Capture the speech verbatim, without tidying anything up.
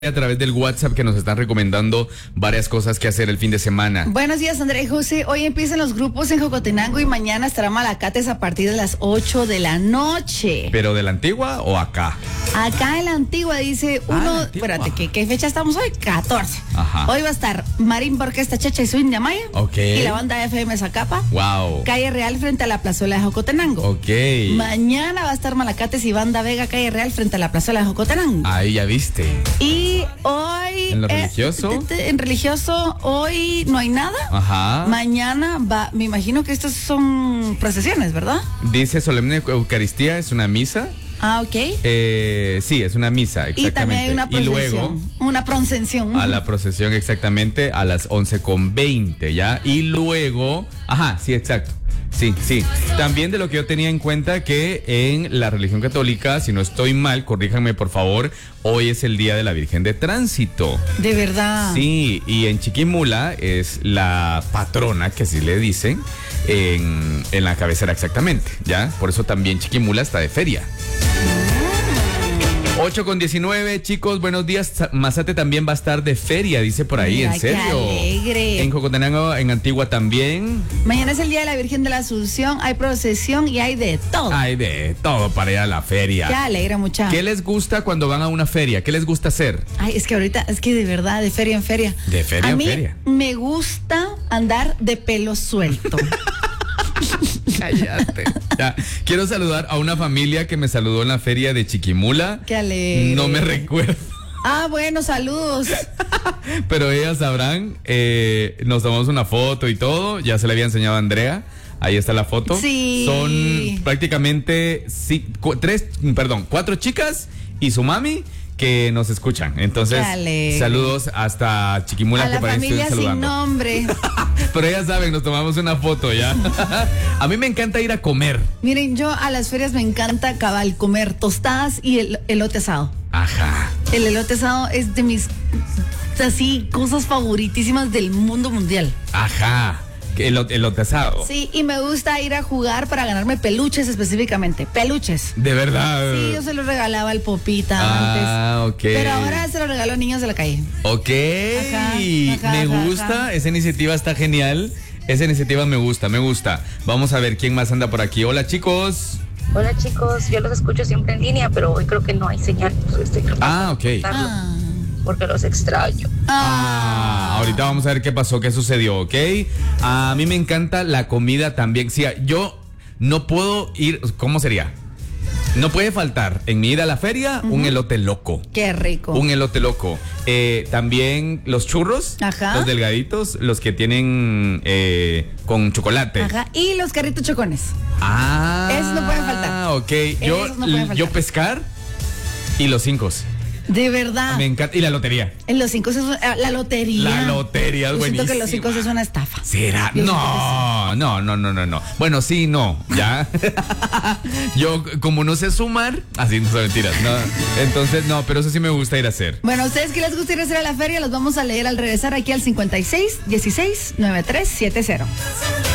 A través del WhatsApp que nos están recomendando varias cosas que hacer el fin de semana. Buenos días, André y José. Hoy empiezan los grupos en Jocotenango y mañana estará Malacates a partir de las ocho de la noche. ¿Pero de la antigua o acá? Acá en la antigua dice Ah, uno, la Antigua. espérate, ¿qué, ¿qué fecha estamos hoy? catorce. Ajá. Hoy va a estar Marimba Orquesta Chacha y Swing de Amaya. Ok. Y la banda F M Zacapa. Wow. Calle Real frente a la plazuela de Jocotenango. Ok. Mañana va a estar Malacates y banda Vega, Calle Real frente a la plazuela de Jocotenango. Ahí ya viste. Y hoy... ¿En lo eh, religioso? t- t- en religioso hoy no hay nada. Ajá. Mañana va, me imagino que estas son procesiones, ¿verdad? Dice solemne Eucaristía, es una misa. Ah, ok. Eh, sí, es una misa, exactamente. Y también hay una Y procesión. luego Una procesión. a la procesión exactamente a las once con veinte, ¿ya? Y luego, ajá, sí, exacto. Sí, sí. También de lo que yo tenía en cuenta que en la religión católica, si no estoy mal, corríjanme por favor, hoy es el día de la Virgen de Tránsito. De verdad. Sí, y en Chiquimula es la patrona, que así le dicen, en, en la cabecera exactamente, ¿ya? Por eso también Chiquimula está de feria. ocho con diecinueve, chicos, buenos días. Mazate también va a estar de feria, dice por ahí, Mira, ¿en serio? qué alegre. En Jocotenango, en Antigua también. Mañana es el día de la Virgen de la Asunción, hay procesión y hay de todo. Hay de todo para ir a la feria. Qué alegre, mucha. ¿Qué les gusta cuando van a una feria? ¿Qué les gusta hacer? Ay, es que ahorita, es que de verdad, de feria en feria. De feria a en mí feria. me gusta andar de pelo suelto. Cállate. Ya, quiero saludar a una familia que me saludó en la feria de Chiquimula. Qué alegre. No me recuerdo. Ah, bueno, saludos. Pero ellas sabrán, eh, nos tomamos una foto y todo, ya se le había enseñado a Andrea, ahí está la foto. Sí. Son prácticamente sí, cu- tres, perdón, cuatro chicas y su mami que nos escuchan. Entonces, Qué alegre. saludos hasta Chiquimula, A que la por ahí familia estuvieron sin saludando. nombre. Pero ellas saben, nos tomamos una foto ya. A mí me encanta ir a comer. Miren, yo a las ferias me encanta cabal comer tostadas y el elote asado. Ajá. El elote asado es de mis así cosas favoritísimas del mundo mundial. Ajá. El, el asado. Sí, y me gusta ir a jugar para ganarme peluches específicamente. Peluches. De verdad. Sí, yo se los regalaba al Popita Ah, antes. ok. Pero ahora se los regalo a niños de la calle. Ok, Ajá, ajá, me ajá, gusta, ajá. esa iniciativa está genial, esa iniciativa me gusta, me gusta. Vamos a ver quién más anda por aquí. Hola, chicos. Hola chicos, yo los escucho siempre en línea, pero hoy creo que no hay señal. Pues estoy tratando Ah, de ok. conectarlo Ah. porque los extraño. Ah, ahorita vamos a ver qué pasó, qué sucedió, ¿ok? A mí me encanta la comida también. Sí, yo no puedo ir, ¿cómo sería? No puede faltar en mi ida a la feria un elote loco. Qué rico. Un elote loco. Eh, también los churros, Ajá. los delgaditos, los que tienen eh, con chocolate. Ajá. Y los carritos chocones. Ah, Esos no pueden faltar. Ok, yo, Esos no pueden faltar. yo pescar y los cinco. De verdad. Me encanta. Y la lotería. En los cinco es eh, la lotería. La lotería es Yo siento que buenísima. los cinco es una estafa. ¿Será? Yo No, no, no, no, no, no. Bueno, sí, no, ya. Yo, como no sé sumar, así no son mentiras, no. Entonces, no, pero eso sí me gusta ir a hacer. Bueno, ¿a ustedes qué les gusta ir a hacer a la feria? Los vamos a leer al regresar aquí al cincuenta y seis, dieciséis, noventa y tres setenta.